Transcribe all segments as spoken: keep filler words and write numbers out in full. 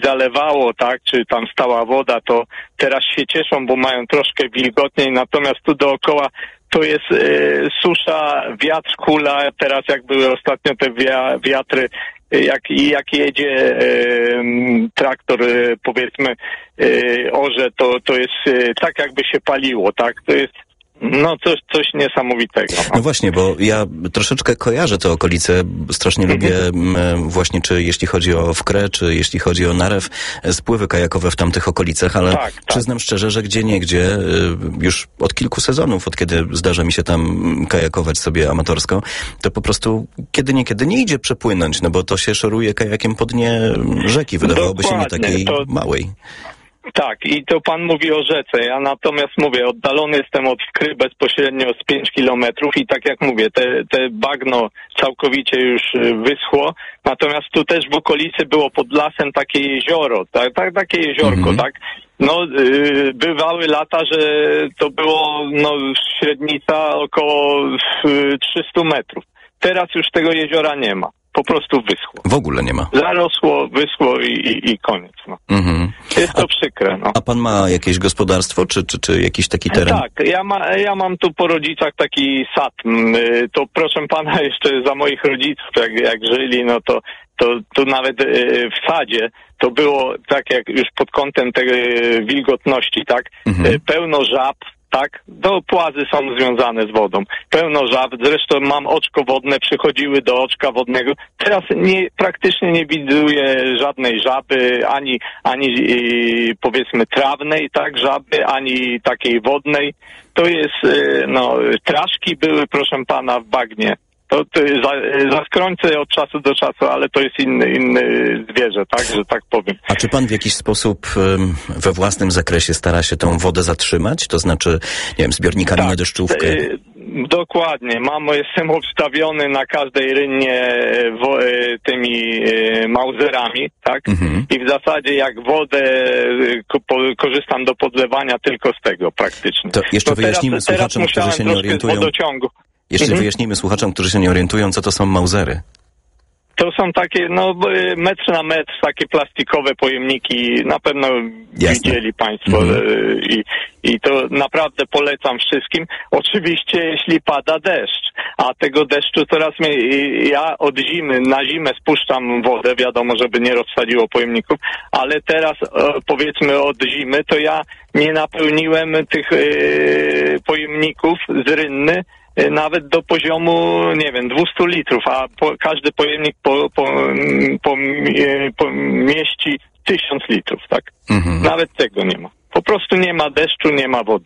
zalewało, tak, czy tam stała woda, to teraz się cieszą, bo mają troszkę wilgotniej, natomiast tu dookoła to jest y, susza, wiatr hula, teraz jak były ostatnio te wia, wiatry, jak, jak jedzie y, traktor, y, powiedzmy, y, orze, to, to jest y, tak jakby się paliło, tak, to jest no coś, coś niesamowitego. No. no właśnie, bo ja troszeczkę kojarzę te okolice, strasznie lubię właśnie, czy jeśli chodzi o Wkrę, czy jeśli chodzi o Narew, spływy kajakowe w tamtych okolicach, ale tak, tak. Przyznam szczerze, że gdzieniegdzie już od kilku sezonów, od kiedy zdarza mi się tam kajakować sobie amatorsko, to po prostu kiedy niekiedy nie idzie przepłynąć, no bo to się szoruje kajakiem po dnie rzeki, wydawałoby się nie takiej to... małej. Tak, i to pan mówi o rzece. Ja natomiast mówię, oddalony jestem od Wkry bezpośrednio z pięć kilometrów i tak jak mówię, te, te bagno całkowicie już wyschło, natomiast tu też w okolicy było pod lasem takie jezioro, tak, tak takie jeziorko, mm-hmm. tak. No, yy, bywały lata, że to było, no, średnica około yy, trzysta metrów. Teraz już tego jeziora nie ma. Po prostu wyschło. W ogóle nie ma. Zarosło, wyschło i, i, i koniec. No. Mm-hmm. Jest to a, przykre. No. A pan ma jakieś gospodarstwo, czy, czy, czy jakiś taki teren? Tak, ja, ma, ja mam tu po rodzicach taki sad. To proszę pana, jeszcze za moich rodziców, jak, jak żyli, no to, to tu nawet w sadzie to było tak jak już pod kątem tej wilgotności, tak? Mm-hmm. Pełno żab. Tak, do płazy są związane z wodą. Pełno żab, zresztą mam oczko wodne, przychodziły do oczka wodnego. Teraz nie, praktycznie nie widuję żadnej żaby, ani, ani yy, powiedzmy trawnej, tak, żaby, ani takiej wodnej. To jest, yy, no, traszki były, proszę pana, w bagnie. To, to jest za, za skrońce od czasu do czasu, ale to jest inny, inny zwierzę, tak, że tak powiem. A czy pan w jakiś sposób um, we własnym zakresie stara się tą wodę zatrzymać? To znaczy, nie wiem, zbiornikami tak, na deszczówkę? Y, dokładnie. Mam, jestem obstawiony na każdej rynnie wo, y, tymi y, mauzerami, tak? Mhm. I w zasadzie jak wodę y, ko, po, korzystam do podlewania tylko z tego praktycznie. To jeszcze to wyjaśnimy teraz, słuchaczom, teraz którzy się nie orientują. Jeszcze mhm. wyjaśnijmy słuchaczom, którzy się nie orientują, co to są mauzery. To są takie, no, metr na metr, takie plastikowe pojemniki, na pewno Jasne. Widzieli państwo mhm. i, i to naprawdę polecam wszystkim. Oczywiście, jeśli pada deszcz, a tego deszczu coraz mniej. Ja od zimy, na zimę spuszczam wodę, wiadomo, żeby nie rozsadziło pojemników, ale teraz, powiedzmy od zimy, to ja nie napełniłem tych yy, pojemników z rynny, nawet do poziomu, nie wiem, dwieście litrów, a po, każdy pojemnik po, po, po, po mieści tysiąc litrów, tak? Mhm. Nawet tego nie ma. Po prostu nie ma deszczu, nie ma wody.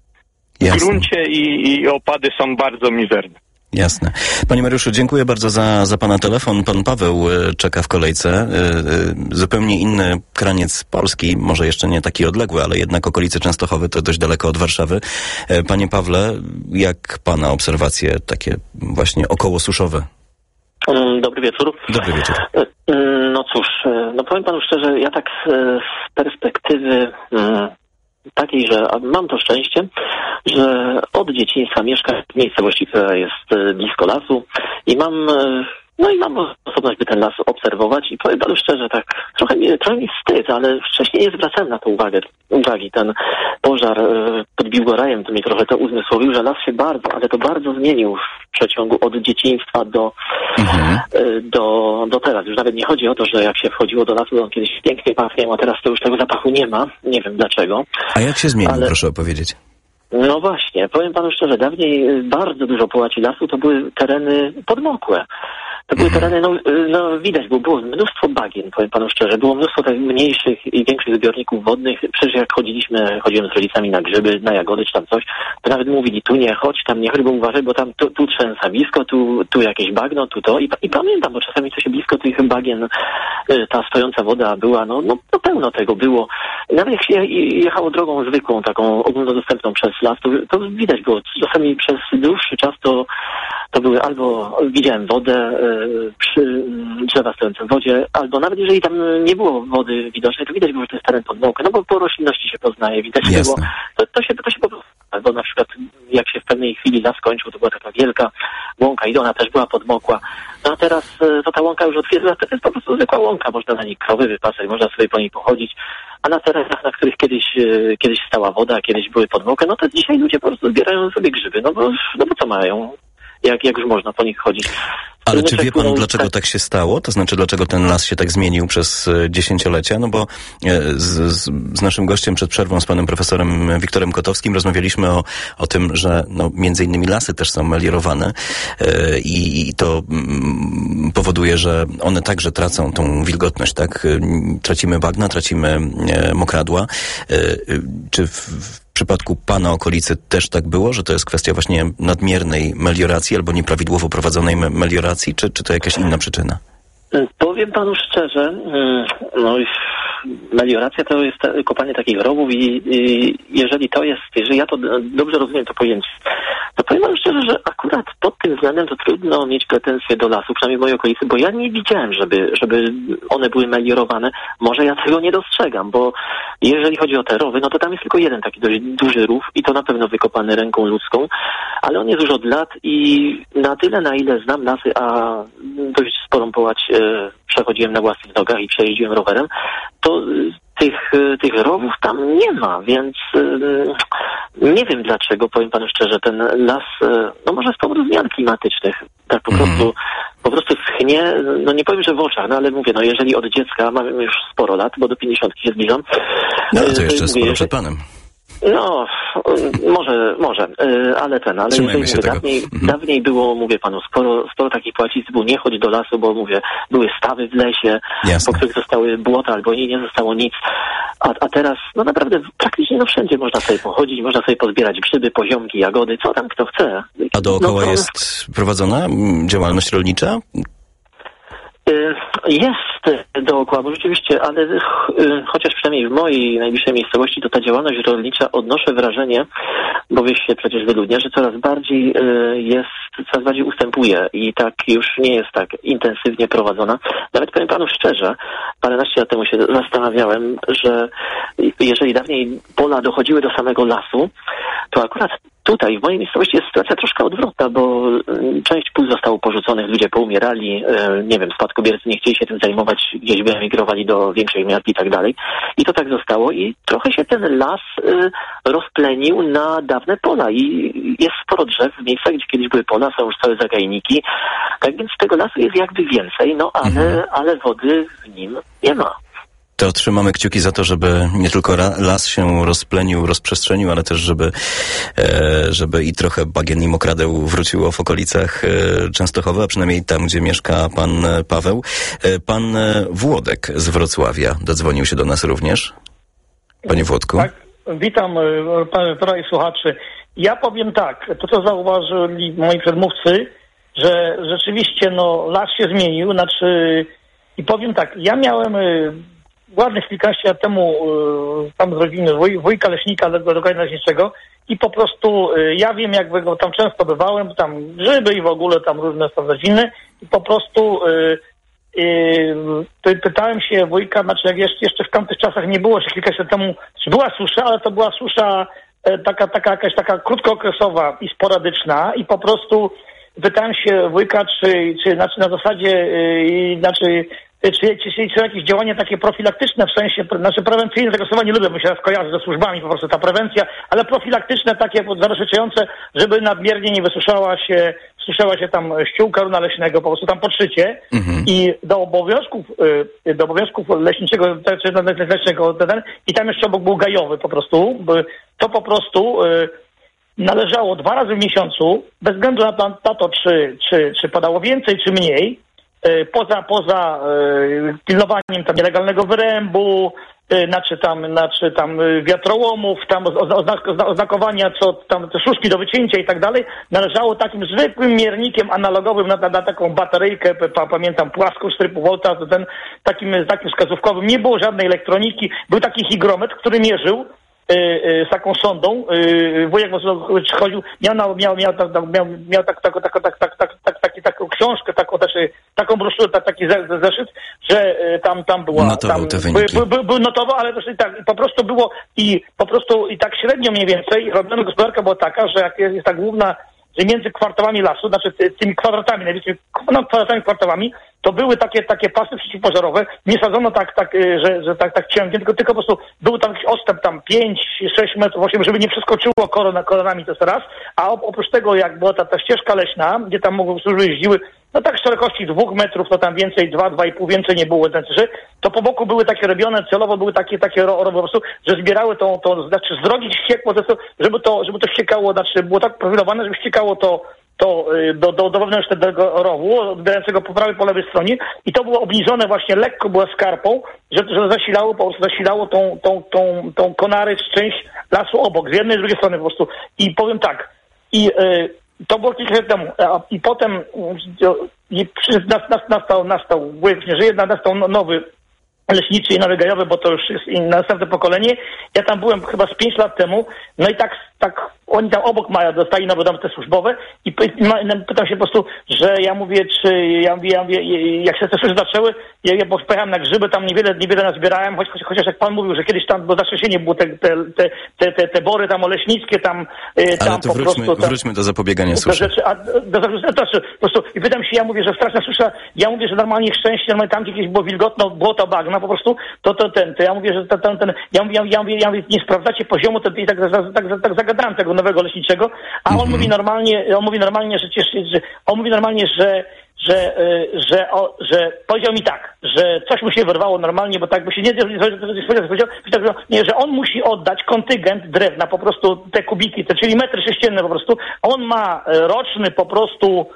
W Jasne. gruncie i, i opady są bardzo mizerne. Jasne. Panie Mariuszu, dziękuję bardzo za, za pana telefon. Pan Paweł czeka w kolejce. Zupełnie inny kraniec Polski, może jeszcze nie taki odległy, ale jednak okolice Częstochowy to dość daleko od Warszawy. Panie Pawle, jak pana obserwacje takie właśnie okołosuszowe? Dobry wieczór. Dobry wieczór. No cóż, no powiem panu szczerze, ja tak z perspektywy takiej, że mam to szczęście, że od dzieciństwa mieszkam w miejscowości, która jest blisko lasu i mam, no i mam sposobność, by ten las obserwować i powiem panu szczerze, tak trochę mi, trochę mi wstyd, ale wcześniej nie zwracałem na to uwagę, uwagi. Ten pożar pod Biłgorajem to mi trochę to uzmysłowił, że las się bardzo, ale to bardzo zmienił w przeciągu od dzieciństwa do, mhm. do, do teraz. Już nawet nie chodzi o to, że jak się wchodziło do lasu, to on kiedyś pięknie pachniał, a teraz to już tego zapachu nie ma. Nie wiem dlaczego. A jak się zmienił, ale... proszę opowiedzieć? No właśnie, powiem panu szczerze, dawniej bardzo dużo połaci lasu to były tereny podmokłe. To były tereny, no, no widać, bo było mnóstwo bagien, powiem panu szczerze. Było mnóstwo tych mniejszych i większych zbiorników wodnych. Przecież jak chodziliśmy, chodziłem z rodzicami na grzyby, na jagody czy tam coś, to nawet mówili, tu nie chodź, tam nie chodź, bo uważaj, bo tam tu, tu trzęsawisko, tu, tu jakieś bagno, tu to. I, i pamiętam, bo czasami co się blisko tych bagien, ta stojąca woda była, no, no, no pełno tego było. Nawet jak się jechało drogą zwykłą, taką ogólnodostępną przez las, to, to widać było. Czasami przez dłuższy czas to, to były albo widziałem wodę, przy drzewa stojące w wodzie, albo nawet jeżeli tam nie było wody widocznej, to widać było, że to jest teren podmokły, no bo po roślinności się poznaje, widać było. To, to się to się po prostu lasach, bo na przykład jak się w pewnej chwili las kończył, to była taka wielka łąka i ona też była pod mokła. No a teraz to ta łąka już od wielu lat to jest po prostu zwykła łąka, można na niej krowy wypasać, można sobie po niej pochodzić, a na terenach, na których kiedyś kiedyś stała woda, kiedyś były podmokłe, no to dzisiaj ludzie po prostu zbierają sobie grzyby, no bo, no bo co mają, jak, jak już można po nich chodzić. Ale czy wie pan, dlaczego tak się stało? To znaczy, dlaczego ten las się tak zmienił przez dziesięciolecia? No bo z, z, z naszym gościem przed przerwą, z panem profesorem Wiktorem Kotowskim, rozmawialiśmy o, o tym, że no, między innymi lasy też są meliorowane yy, i to mm, powoduje, że one także tracą tą wilgotność, tak? Tracimy bagna, tracimy e, mokradła. Yy, czy w, w W przypadku pana okolicy też tak było, że to jest kwestia właśnie nadmiernej melioracji albo nieprawidłowo prowadzonej melioracji, czy, czy to jakaś inna przyczyna? Powiem panu szczerze, no melioracja to jest kopanie takich rowów i, i jeżeli to jest, jeżeli ja to dobrze rozumiem to pojęcie, to powiem panu szczerze, że akurat pod tym względem to trudno mieć pretensje do lasu, przynajmniej w mojej okolicy, bo ja nie widziałem, żeby, żeby one były meliorowane. Może ja tego nie dostrzegam, bo jeżeli chodzi o te rowy, no to tam jest tylko jeden taki dość duży rów i to na pewno wykopany ręką ludzką, ale on jest już od lat i na tyle, na ile znam lasy, a dość sporą połać e, przechodziłem na własnych nogach i przejeździłem rowerem, to tych, tych rowów tam nie ma, więc e, nie wiem dlaczego, powiem panu szczerze, ten las, e, no może z powodu zmian klimatycznych, tak po mm. prostu po prostu schnie, no nie powiem, że w oczach, no ale mówię, no jeżeli od dziecka, mam już sporo lat, bo do pięćdziesiątki się zbliżam. No to jeszcze mówię, sporo przed panem. No, może, może, ale ten, ale jeżeli mówię, dawniej, mhm. dawniej było, mówię panu, sporo, sporo takich płacic było, nie chodź do lasu, bo mówię, były stawy w lesie, Jasne. po których zostały błota albo nie, nie zostało nic, a, a teraz, no naprawdę, praktycznie no wszędzie można sobie pochodzić, można sobie pozbierać grzyby, poziomki, jagody, co tam kto chce. A dookoła no, to... jest prowadzona działalność rolnicza? Jest dookoła, bo rzeczywiście, ale chociaż przynajmniej w mojej najbliższej miejscowości to ta działalność rolnicza, odnoszę wrażenie, bo wieś się przecież wyludnia, że coraz bardziej jest, coraz bardziej ustępuje i tak już nie jest tak intensywnie prowadzona. Nawet powiem panu szczerze, paręnaście lat temu się zastanawiałem, że jeżeli dawniej pola dochodziły do samego lasu, to akurat tutaj, w mojej miejscowości jest sytuacja troszkę odwrotna, bo część pól zostało porzuconych, ludzie poumierali, nie wiem, spadkobiercy nie chcieli się tym zajmować, gdzieś wyemigrowali do większych miast i tak dalej. I to tak zostało i trochę się ten las rozplenił na dawne pola i jest sporo drzew w miejscach, gdzie kiedyś były pola, są już całe zagajniki. Tak więc tego lasu jest jakby więcej, no ale, mhm. ale wody w nim nie ma. To trzymamy kciuki za to, żeby nie tylko las się rozplenił, rozprzestrzenił, ale też żeby, żeby i trochę bagien i mokradeł wróciło w okolicach Częstochowy, a przynajmniej tam, gdzie mieszka pan Paweł. Pan Włodek z Wrocławia dodzwonił się do nas również. Panie Włodku. Tak, witam pana i słuchaczy. Ja powiem tak, to co zauważyli moi przedmówcy, że rzeczywiście no las się zmienił, znaczy i powiem tak, ja miałem ładnych kilkanaście lat temu y, tam z rodziny wuj, wujka leśnika lokalnego leśniczego i po prostu y, ja wiem, jak go tam często bywałem, tam grzyby i w ogóle tam różne sprawy rodzinne i po prostu y, y, pytałem się wujka, znaczy jak jeszcze, jeszcze w tamtych czasach nie było, że kilkaset lat temu, czy była susza, ale to była susza y, taka, taka jakaś taka krótkookresowa i sporadyczna i po prostu pytałem się wujka, czy, czy znaczy na zasadzie, y, znaczy Czy, czy, czy, czy jakieś działania takie profilaktyczne, w sensie, znaczy prewencyjne, tego słowa nie lubię, bo się raz kojarzy ze służbami po prostu ta prewencja, ale profilaktyczne takie zabezpieczające, żeby nadmiernie nie wysuszała się, suszała się tam ściółka runa leśnego, po prostu tam podszycie mhm. i do obowiązków, do obowiązków leśniczego, czy leśnego, ten, i tam jeszcze obok był gajowy po prostu, to po prostu należało dwa razy w miesiącu, bez względu na to, czy, czy, czy padało więcej, czy mniej, Poza, poza y, pilnowaniem tam nielegalnego wyrębu, y, znaczy tam, znaczy tam wiatrołomów, tam oznak, oznakowania, co tam te sztuczki do wycięcia i tak dalej, należało takim zwykłym miernikiem analogowym na, na, na taką bateryjkę, pa, pamiętam, płaską cztery i pół wolta, ten, takim, takim wskazówkowym, nie było żadnej elektroniki, był taki hygrometr, który mierzył z taką sondą, wujek chodził, miał, miał, miał, miał, miał tak, tak, tak, tak, tak, tak, tak, taki, taką książkę, taką też, taką broszurę, taki zeszyt, że tam, tam była... Notował tam, te wyniki. Był, był, był notował, ale też i tak, po prostu było i po prostu i tak średnio mniej więcej robiona gospodarka była taka, że jak jest, jest ta główna, że między kwartałami lasu, znaczy tymi kwadratami, najwięcej, no, kwadratami, kwartałami, to były takie takie pasy przeciwpożarowe, nie sadzono tak, tak, że, że tak, tak ciężkie, tylko, tylko po prostu był tam jakiś odstęp tam pięć, sześć metrów, osiem, żeby nie przeskoczyło koron, koronami, to jest raz, a oprócz tego jak była ta, ta ścieżka leśna, gdzie tam mogły służby jeździły, no tak szerokości dwóch metrów, to tam więcej, dwa, dwa i pół, więcej nie było, znaczy, to po boku były takie robione, celowo były takie, takie rowy po prostu, że zbierały tą, to, znaczy z drogi ściekło, żeby to, żeby to ściekało, znaczy było tak profilowane, żeby ściekało to to do, do, do wewnętrznego rowu, odbierającego po prawej, po lewej stronie i to było obniżone właśnie, lekko była skarpą, że, że zasilało, po prostu zasilało tą, tą, tą, tą konary z część lasu obok, z jednej i z drugiej strony po prostu. I powiem tak, i y, to było kilka lat temu, a, i potem y, nas, nas, nastał, nastał, nie żyje, nastał nowy leśniczy i nowy gajowy, bo to już jest następne pokolenie. Ja tam byłem chyba z pięć lat temu, no i tak, tak oni tam obok mają, dostali nowe domy te służbowe i pytam się po prostu, że ja mówię, czy ja mówię, ja mówię jak się te służby zaczęły, ja, ja pojechałem na grzyby, tam niewiele, niewiele nazbierałem, choć, choć, chociaż jak pan mówił, że kiedyś tam, bo zawsze się nie było te, te, te, te, te bory tam oleśnickie, tam, tam Ale to po wróćmy, prostu... Tam, wróćmy do zapobiegania suszy. Rzeczy, a, do, do, do, do, po prostu, i pytam się, ja mówię, że straszna susza, ja mówię, że normalnie szczęście, normalnie tam, gdzie jakieś było wilgotno, błoto, bagna, po prostu, to, to ten, to ja mówię, że ten, ten, ten ja mówię, ja mówię, ja mówię, nie sprawdzacie poziomu, to i tak, tak, tak, tak, tak zagadałem tego nowego leśniczego, a on mm-hmm. mówi normalnie, on mówi normalnie, że cieszy, że on mówi normalnie, że że, że, o, że powiedział mi tak, że coś mu się wyrwało normalnie, bo tak by się nie powiedział, nie, że on musi oddać kontyngent drewna, po prostu te kubiki, te, czyli metry sześcienne po prostu, on ma roczny po prostu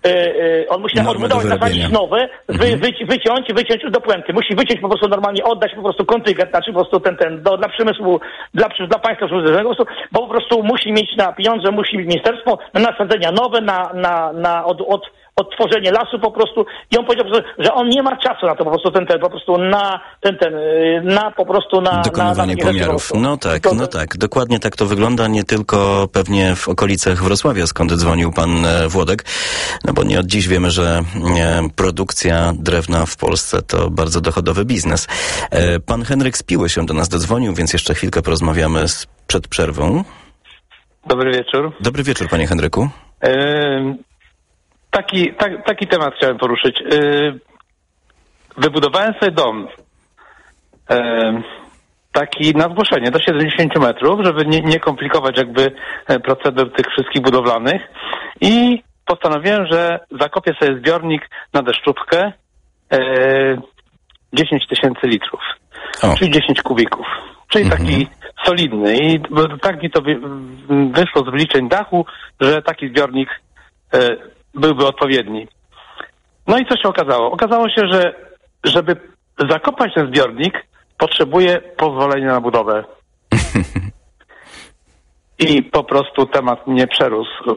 on musi nam odbudować, zasadzić nowe, wy, wy, wyciąć, wyciąć do puenty. Musi wyciąć po prostu normalnie, oddać po prostu kontyngent, znaczy po prostu ten, ten, do, dla przemysłu, dla, dla państwa przemysłowego, po prostu, bo po prostu musi mieć na pieniądze, musi mieć ministerstwo na nasadzenia nowe, na, na, na od, od odtworzenie lasu po prostu i on powiedział, że, że on nie ma czasu na to po prostu ten, ten po prostu na ten, ten, na po prostu na... Dokonywanie na, na pomiarów. No tak, no tak. Dokładnie tak to wygląda, nie tylko pewnie w okolicach Wrocławia, skąd dzwonił pan Włodek, no bo nie od dziś wiemy, że produkcja drewna w Polsce to bardzo dochodowy biznes. Pan Henryk z Piły się do nas dodzwonił, więc jeszcze chwilkę porozmawiamy przed przerwą. Dobry wieczór. Dobry wieczór, panie Henryku. Yy... Taki, tak, taki temat chciałem poruszyć. Yy, wybudowałem sobie dom. Yy, taki na zgłoszenie do siedemdziesięciu metrów, żeby nie, nie komplikować jakby procedur tych wszystkich budowlanych. I postanowiłem, że zakopię sobie zbiornik na deszczówkę yy, dziesięć tysięcy litrów. O. Czyli dziesięć kubików. Czyli mhm. taki solidny. I tak mi to wyszło z wyliczeń dachu, że taki zbiornik yy, byłby odpowiedni. No i co się okazało? Okazało się, że żeby zakopać ten zbiornik, potrzebuje pozwolenia na budowę. I po prostu temat mnie przerósł.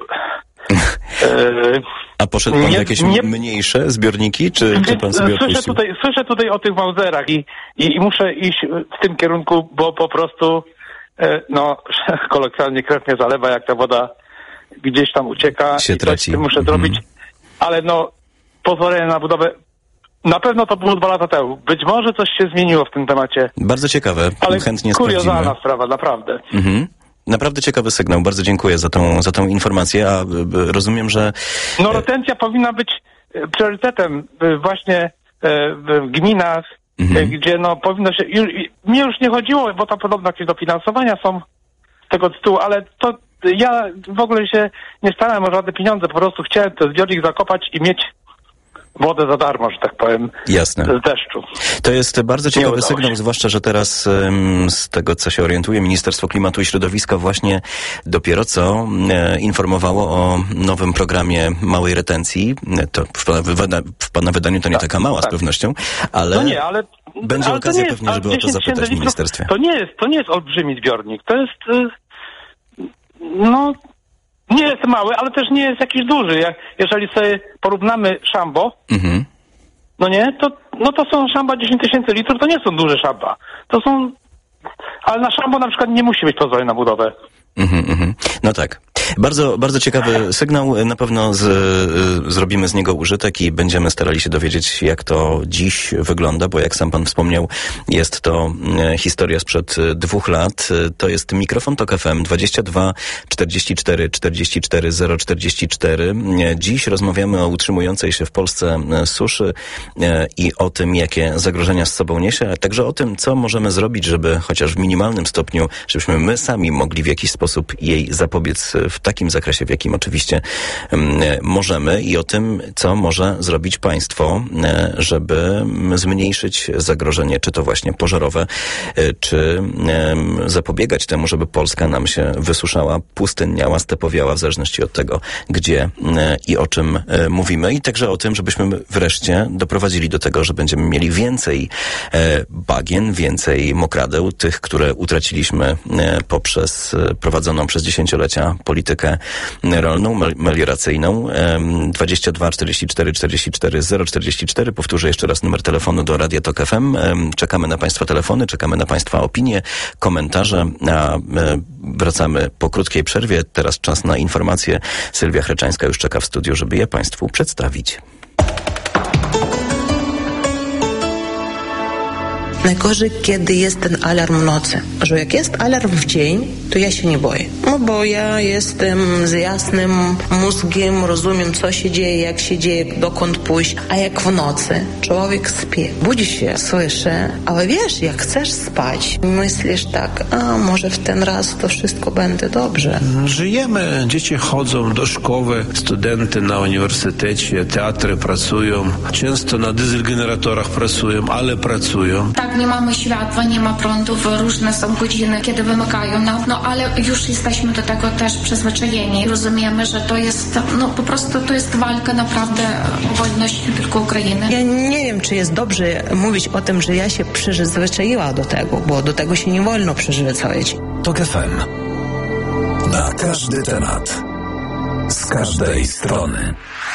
A poszedł pan w jakieś nie, mniejsze zbiorniki, czy, czy pan sobie słyszę tutaj, słyszę tutaj o tych Mauserach i, i, i muszę iść w tym kierunku, bo po prostu no, kolokwialnie krew mnie zalewa, jak ta woda gdzieś tam ucieka się i traci. Coś muszę mm. zrobić, ale no pozwolenie na budowę, na pewno to było dwa lata temu. Być może coś się zmieniło w tym temacie. Bardzo ciekawe, ale chętnie kuriozalna sprawdzimy. sprawa, naprawdę. Mhm. Naprawdę ciekawy sygnał, bardzo dziękuję za tą, za tą informację, a rozumiem, że... No retencja powinna być priorytetem właśnie w gminach, mhm. gdzie no powinno się... Już, mnie już nie chodziło, bo to podobno jakieś dofinansowania są z tego tytułu, ale to ja w ogóle się nie starałem o żadne pieniądze, po prostu chciałem ten zbiornik zakopać i mieć wodę za darmo, że tak powiem. Jasne. Z deszczu. To jest bardzo ciekawy sygnał, zwłaszcza, że teraz um, z tego, co się orientuje, Ministerstwo Klimatu i Środowiska właśnie dopiero co e, informowało o nowym programie małej retencji. To w pana, wyda- w pana wydaniu to nie tak, taka mała tak. z pewnością, ale, no nie, ale będzie ale okazja jest, pewnie, żeby o to zapytać w ministerstwie. To nie jest, to nie jest olbrzymi zbiornik. To jest y, no nie jest mały, ale też nie jest jakiś duży. Jak, jeżeli sobie porównamy szambo, mhm. no nie, to, no to są szamba dziesięć tysięcy litrów, to nie są duże szamba. To są, ale na szambo na przykład nie musi być pozwolenia na budowę. Mhm, mhm. No tak. Bardzo, bardzo ciekawy sygnał. Na pewno z, y, zrobimy z niego użytek i będziemy starali się dowiedzieć, jak to dziś wygląda, bo jak sam pan wspomniał, jest to y, historia sprzed y, dwóch lat. Y, to jest mikrofon Tok F M dwadzieścia dwa czterdzieści cztery czterdzieści cztery zero czterdzieści cztery. Y, dziś rozmawiamy o utrzymującej się w Polsce y, suszy y, i o tym, jakie zagrożenia z sobą niesie, a także o tym, co możemy zrobić, żeby chociaż w minimalnym stopniu, żebyśmy my sami mogli w jakiś sposób jej zapobiec w takim zakresie, w jakim oczywiście um, możemy, i o tym, co może zrobić państwo, żeby zmniejszyć zagrożenie, czy to właśnie pożarowe, czy um, zapobiegać temu, żeby Polska nam się wysuszała, pustynniała, stepowiała, w zależności od tego, gdzie um, i o czym um, mówimy, i także o tym, żebyśmy wreszcie doprowadzili do tego, że będziemy mieli więcej um, bagien, więcej mokradeł, tych, które utraciliśmy um, poprzez um, prowadzoną przez dziesięciolecia politykę rolną, melioracyjną. dwadzieścia dwa czterdzieści cztery czterdzieści cztery zero czterdzieści cztery. Powtórzę jeszcze raz numer telefonu do Radia Tok F M. Czekamy na państwa telefony, czekamy na państwa opinie, komentarze, a wracamy po krótkiej przerwie. Teraz czas na informacje. Sylwia Chreczańska już czeka w studiu, żeby je państwu przedstawić. Najgorzej, kiedy jest ten alarm w nocy. Że jak jest alarm w dzień, to ja się nie boję. No bo ja jestem z jasnym mózgiem, rozumiem, co się dzieje, jak się dzieje, dokąd pójść. A jak w nocy człowiek śpi, budzi się, słyszy, ale wiesz, jak chcesz spać, myślisz tak, a może w ten raz to wszystko będzie dobrze. Żyjemy, dzieci chodzą do szkoły, studenty na uniwersytecie, teatry pracują, często na dieselgeneratorach pracują, ale pracują. Tak, nie mamy światła, nie ma prądów, różne są godziny, kiedy wymykają nam, no ale już jesteśmy do tego też przyzwyczajeni. Rozumiemy, że to jest, no po prostu to jest walka naprawdę o wolność nie tylko Ukrainy. Ja nie wiem, czy jest dobrze mówić o tym, że ja się przyzwyczaiła do tego, bo do tego się nie wolno przyzwyczaić. Tok F M. Na każdy temat. Z każdej strony.